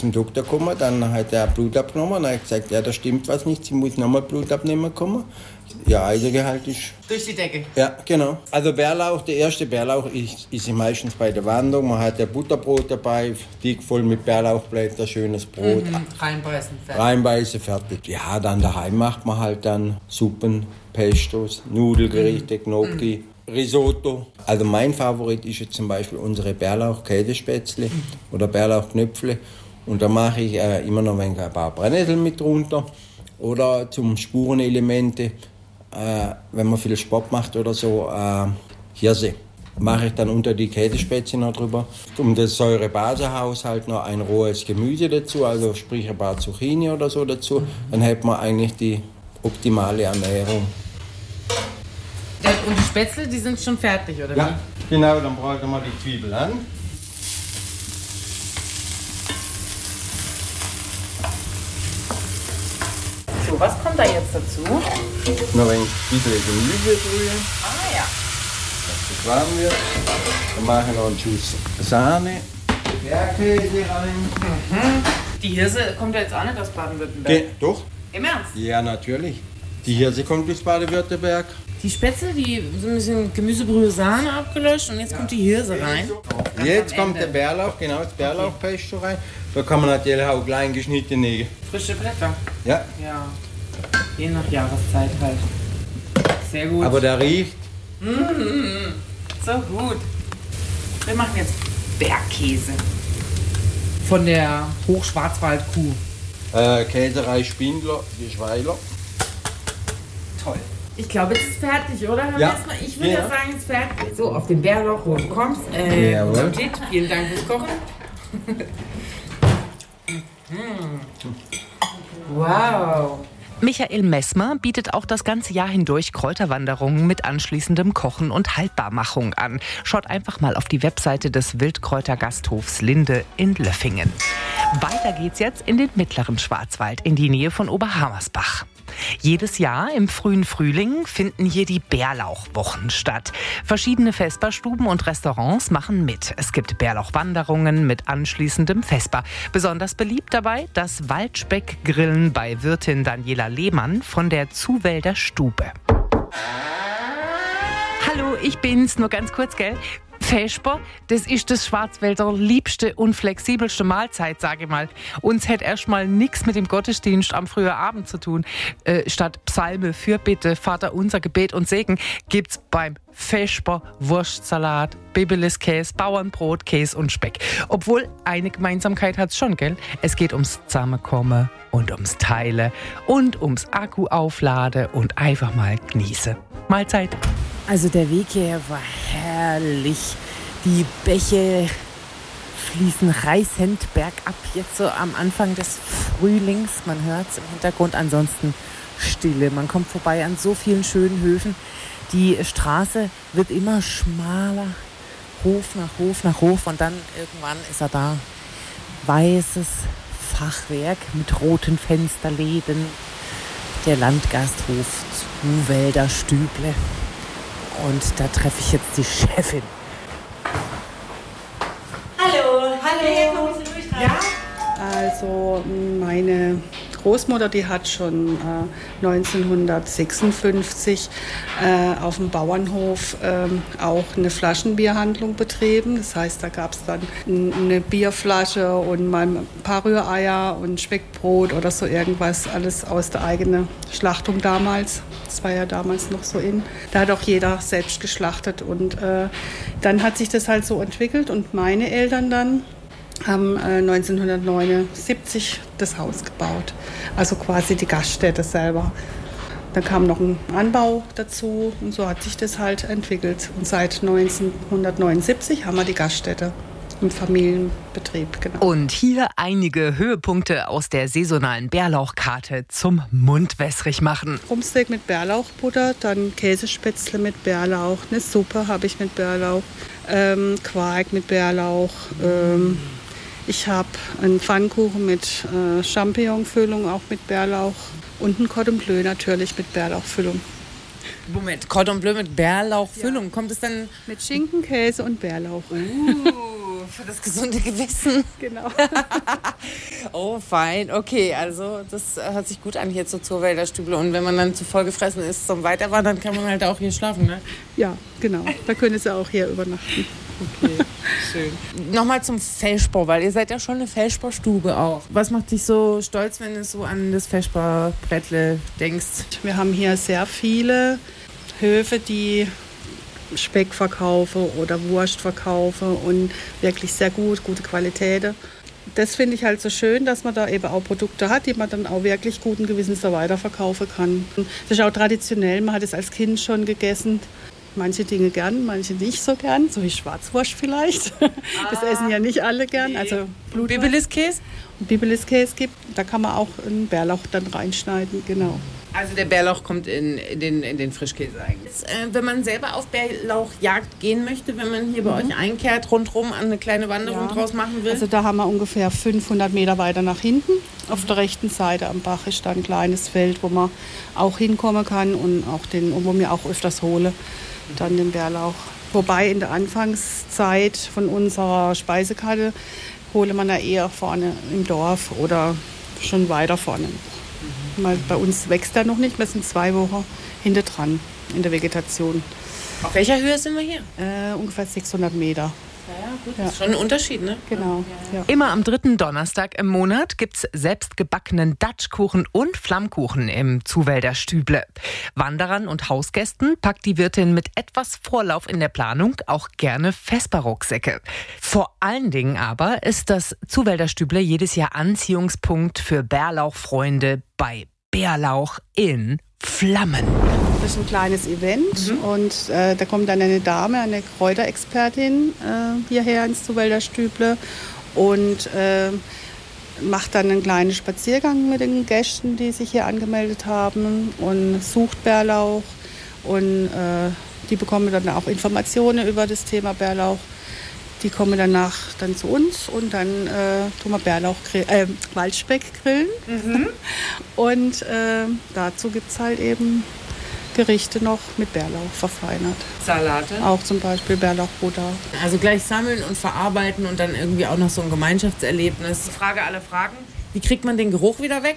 zum Doktor gekommen, dann hat er Blut abgenommen und hat gesagt, ja, da stimmt was nicht, sie muss nochmal Blut abnehmen kommen. Ja, Eisengehalt ist... Durch die Decke? Ja, genau. Also Bärlauch, der erste Bärlauch ist meistens bei der Wanderung. Man hat ja Butterbrot dabei, dick voll mit Bärlauchblättern, schönes Brot. Reinbeißen, fertig. Reinbeißen, fertig. Ja, dann daheim macht man halt dann Suppen, Pestos, Nudelgerichte, Gnocchi, Risotto. Also mein Favorit ist jetzt zum Beispiel unsere Bärlauch-Käsespätzle oder Bärlauchknöpfle. Und da mache ich immer noch ein paar Brennnesseln mit drunter. Oder zum Spurenelemente, wenn man viel Sport macht oder so, Hirse. Mache ich dann unter die Käsespätzle noch drüber. Um das Säurebasehaushalt noch ein rohes Gemüse dazu, also sprich ein paar Zucchini oder so dazu. Dann hat man eigentlich die optimale Ernährung. Und die Spätzle, die sind schon fertig, oder ja, wie? Genau, dann brauchen wir die Zwiebel an. So, was kommt da jetzt dazu? Noch ein bisschen Gemüse rühren. Ah ja. Dass das warm wird. Dann mache ich noch einen Schuss Sahne, Bergkäse rein. Die Hirse kommt ja jetzt auch nicht aus Baden-Württemberg. Doch. Im Ernst? Ja, natürlich. Die Hirse kommt aus Baden-Württemberg. Die Spätzle, die sind ein bisschen Gemüsebrühe, Sahne abgelöscht und jetzt kommt die Hirse rein. Jetzt kommt der Bärlauch, genau, das Bärlauchpesto rein. Da kann man natürlich auch klein geschnittene... Frische Blätter? Ja. Ja. Je nach Jahreszeit halt. Sehr gut. Aber der riecht... So gut. Wir machen jetzt Bergkäse. Von der Hochschwarzwaldkuh. Käserei Spindler, die Schweiler. Toll. Ich glaube, jetzt ist fertig, oder, Herr Ja. Messmer? Ich würde ja sagen, es ist fertig. So, auf den Bärlauch, wo du kommst. Jawohl. Appetit. Vielen Dank fürs Kochen. Wow. Michael Messmer bietet auch das ganze Jahr hindurch Kräuterwanderungen mit anschließendem Kochen und Haltbarmachung an. Schaut einfach mal auf die Webseite des Wildkräutergasthofs Linde in Löffingen. Weiter geht's jetzt in den mittleren Schwarzwald, in die Nähe von Oberhammersbach. Jedes Jahr im frühen Frühling finden hier die Bärlauchwochen statt. Verschiedene Vesperstuben und Restaurants machen mit. Es gibt Bärlauchwanderungen mit anschließendem Vesper. Besonders beliebt dabei das Waldspeckgrillen bei Wirtin Daniela Lehmann von der Zuwälder Stube. Hallo, ich bin's, nur ganz kurz, gell? Vesper, das ist das Schwarzwälder liebste und flexibelste Mahlzeit, sage ich mal. Uns hätte erstmal nichts mit dem Gottesdienst am frühen Abend zu tun. Statt Psalme, Fürbitte, Vater unser, Gebet und Segen gibt's beim Vesper Wurstsalat, Bibeliskäse, Bauernbrot, Käse und Speck. Obwohl, eine Gemeinsamkeit hat's schon, gell? Es geht ums Zusammenkommen und ums Teilen und ums Akku aufladen und einfach mal genießen. Mahlzeit. Also der Weg hierher war herrlich. Die Bäche fließen reißend bergab, jetzt so am Anfang des Frühlings. Man hört es im Hintergrund, ansonsten Stille. Man kommt vorbei an so vielen schönen Höfen. Die Straße wird immer schmaler, Hof nach Hof nach Hof und dann irgendwann ist er da. Weißes Fachwerk mit roten Fensterläden. Der Landgasthof Zuwälder Stüble. Und da treffe ich jetzt die Chefin. Hallo, hallo. Ja? Also meine Großmutter, die hat schon 1956 auf dem Bauernhof auch eine Flaschenbierhandlung betrieben. Das heißt, da gab es dann eine Bierflasche und mal ein paar Rühreier und Speckbrot oder so irgendwas, alles aus der eigenen Schlachtung damals. Das war ja damals noch so in. Da hat auch jeder selbst geschlachtet und dann hat sich das halt so entwickelt und meine Eltern dann haben 1979 das Haus gebaut, also quasi die Gaststätte selber. Dann kam noch ein Anbau dazu und so hat sich das halt entwickelt. Und seit 1979 haben wir die Gaststätte im Familienbetrieb. Genau. Und hier einige Höhepunkte aus der saisonalen Bärlauchkarte zum Mundwässrig machen. Rumpsteak mit Bärlauchbutter, dann Käsespätzle mit Bärlauch, eine Suppe habe ich mit Bärlauch, Quark mit Bärlauch. Ich habe einen Pfannkuchen mit Champignonfüllung, auch mit Bärlauch. Und ein Cordon Bleu natürlich mit Bärlauchfüllung. Moment, Cordon Bleu mit Bärlauchfüllung. Ja. Kommt es dann mit Schinken, Käse und Bärlauch? Für das gesunde Gewissen. Genau. Oh, fein. Okay, also das hört sich gut an hier zur Zurwälder Stüble. Und wenn man dann zu voll gefressen ist zum Weiterwandern, kann man halt auch hier schlafen, ne? Ja, genau. Da können Sie auch hier übernachten. Okay, schön. Nochmal zum Feschbar, weil ihr seid ja schon eine Feschbar-Stube auch. Was macht dich so stolz, wenn du so an das Feschbar-Brettle denkst? Wir haben hier sehr viele Höfe, die Speck verkaufen oder Wurst verkaufen und wirklich sehr gute Qualität. Das finde ich halt so schön, dass man da eben auch Produkte hat, die man dann auch wirklich guten Gewissens so weiterverkaufen kann. Das ist auch traditionell, man hat es als Kind schon gegessen. Manche Dinge gern, manche nicht so gern, so wie Schwarzwurst vielleicht. Das essen ja nicht alle gern. Nee. Also Bibeliskäse? Bibeliskäse gibt, da kann man auch einen Bärlauch dann reinschneiden, genau. Also der Bärlauch kommt in den Frischkäse eigentlich. Wenn man selber auf Bärlauchjagd gehen möchte, wenn man hier bei euch einkehrt, rundherum eine kleine Wanderung draus machen will? Also da haben wir ungefähr 500 Meter weiter nach hinten. Auf der rechten Seite am Bach ist da ein kleines Feld, wo man auch hinkommen kann und auch wo wir auch öfters hole, dann den Bärlauch. Wobei in der Anfangszeit von unserer Speisekarte hole man da eher vorne im Dorf oder schon weiter vorne. Bei uns wächst er noch nicht, wir sind 2 Wochen hinter dran in der Vegetation. Auf welcher Höhe sind wir hier? Ungefähr 600 Meter. Ja, gut, das ist schon ein Unterschied, ne? Genau. Ja. Immer am 3. Donnerstag im Monat gibt's selbstgebackenen Datschkuchen und Flammkuchen im Zuwälder Stüble. Wanderern und Hausgästen packt die Wirtin mit etwas Vorlauf in der Planung auch gerne Vesperrucksäcke. Vor allen Dingen aber ist das Zuwälder Stüble jedes Jahr Anziehungspunkt für Bärlauchfreunde bei Bärlauch in Flammen. Das ist ein kleines Event und da kommt dann eine Dame, eine Kräuterexpertin hierher ins Zuwälder Stüble und macht dann einen kleinen Spaziergang mit den Gästen, die sich hier angemeldet haben und sucht Bärlauch und die bekommen dann auch Informationen über das Thema Bärlauch. Die kommen danach dann zu uns und dann tun wir Waldspeck grillen. Und dazu gibt es halt eben Gerichte noch mit Bärlauch verfeinert. Salate? Auch zum Beispiel Bärlauchbutter. Also gleich sammeln und verarbeiten und dann irgendwie auch noch so ein Gemeinschaftserlebnis. Frage aller Fragen, wie kriegt man den Geruch wieder weg?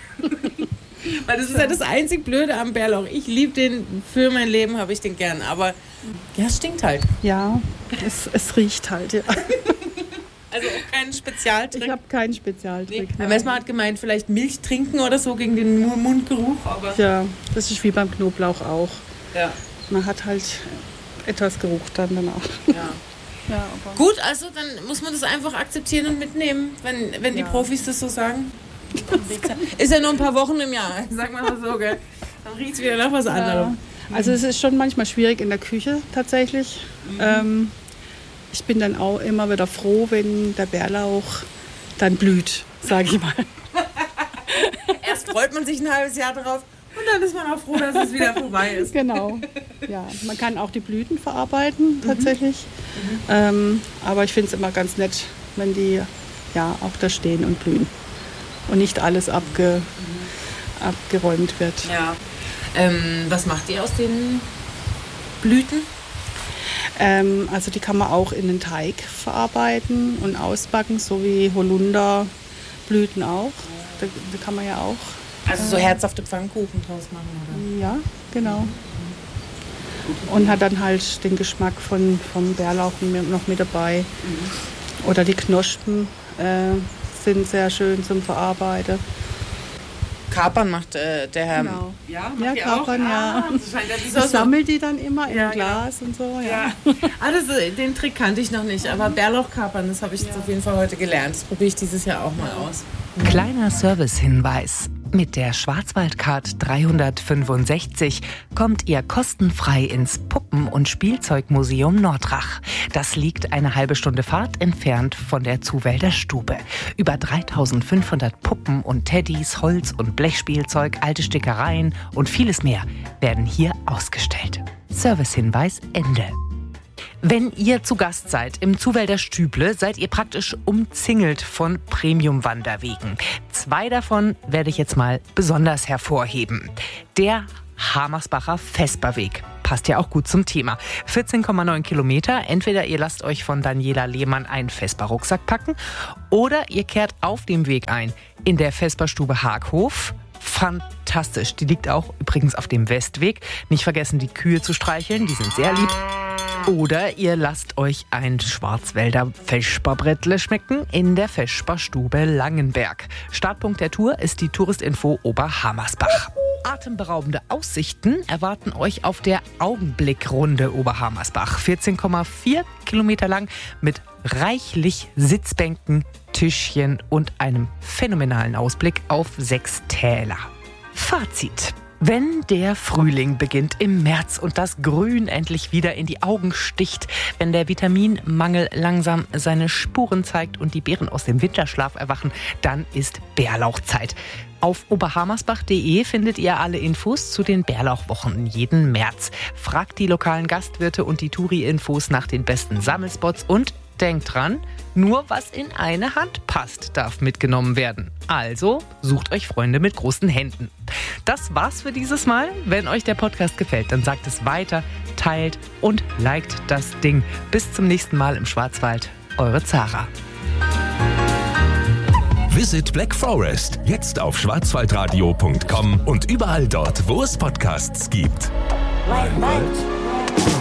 Weil das ist ja das einzig Blöde am Bärlauch. Ich liebe den, für mein Leben habe ich den gern, aber ja, es stinkt halt. Ja, es riecht halt, ja. Also auch keinen Spezialtrick? Ich habe keinen Spezialtrick. Nee. Messmer hat gemeint, vielleicht Milch trinken oder so gegen den Mundgeruch. Aber ja, das ist wie beim Knoblauch auch. Ja. Man hat halt etwas Geruch dann danach. Ja. Ja, aber gut, also dann muss man das einfach akzeptieren und mitnehmen, wenn die Profis das so sagen. Ist ja nur ein paar Wochen im Jahr, sag mal so, gell? Dann riecht es wieder nach was anderem. Also es ist schon manchmal schwierig in der Küche tatsächlich. Ich bin dann auch immer wieder froh, wenn der Bärlauch dann blüht, sage ich mal. Erst freut man sich ein halbes Jahr drauf und dann ist man auch froh, dass es wieder vorbei ist. Genau. Ja, man kann auch die Blüten verarbeiten tatsächlich. Aber ich finde es immer ganz nett, wenn die ja auch da stehen und blühen. Und nicht alles abgeräumt wird. Ja. Was macht ihr aus den Blüten? Also die kann man auch in den Teig verarbeiten und ausbacken, so wie Holunderblüten auch. Da kann man ja auch. Also so herzhafte Pfannkuchen draus machen, oder? Ja, genau. Und hat dann halt den Geschmack vom Bärlauch noch mit dabei. Oder die Knospen sind sehr schön zum Verarbeiten. Kapern macht der Herr. Genau. Ja, Ja, Kapern, ja. Ich sammle die dann immer in ein Glas und so. Ja. Den Trick kannte ich noch nicht, aber Bärlauchkapern, das habe ich jetzt auf jeden Fall heute gelernt. Das probiere ich dieses Jahr auch mal aus. Kleiner Servicehinweis. Mit der Schwarzwaldcard 365 kommt ihr kostenfrei ins Puppen- und Spielzeugmuseum Nordrach. Das liegt eine halbe Stunde Fahrt entfernt von der Zuwälder Stube. Über 3500 Puppen und Teddys, Holz- und Blechspielzeug, alte Stickereien und vieles mehr werden hier ausgestellt. Servicehinweis Ende. Wenn ihr zu Gast seid im Zuwälder Stüble, seid ihr praktisch umzingelt von Premium-Wanderwegen. 2 davon werde ich jetzt mal besonders hervorheben. Der Hamersbacher Vesperweg Passt ja auch gut zum Thema. 14,9 Kilometer. Entweder ihr lasst euch von Daniela Lehmann einen Vespa-Rucksack packen oder ihr kehrt auf dem Weg ein in der Vespa-Stube Haghof. Fantastisch. Die liegt auch übrigens auf dem Westweg. Nicht vergessen, die Kühe zu streicheln. Die sind sehr lieb. Oder ihr lasst euch ein Schwarzwälder Vespa-Brettle schmecken in der Vespa-Stube Langenberg. Startpunkt der Tour ist die Touristinfo Oberhammersbach. Atemberaubende Aussichten erwarten euch auf der Augenblickrunde Oberhammersbach. 14,4 Kilometer lang mit reichlich Sitzbänken, Tischchen und einem phänomenalen Ausblick auf 6 Täler. Fazit. Wenn der Frühling beginnt im März und das Grün endlich wieder in die Augen sticht, wenn der Vitaminmangel langsam seine Spuren zeigt und die Bären aus dem Winterschlaf erwachen, dann ist Bärlauchzeit. Auf oberhammersbach.de findet ihr alle Infos zu den Bärlauchwochen jeden März. Fragt die lokalen Gastwirte und die Touri-Infos nach den besten Sammelspots und denkt dran, nur was in eine Hand passt, darf mitgenommen werden. Also sucht euch Freunde mit großen Händen. Das war's für dieses Mal. Wenn euch der Podcast gefällt, dann sagt es weiter, teilt und liked das Ding. Bis zum nächsten Mal im Schwarzwald. Eure Zara. Visit Black Forest. Jetzt auf schwarzwaldradio.com und überall dort, wo es Podcasts gibt.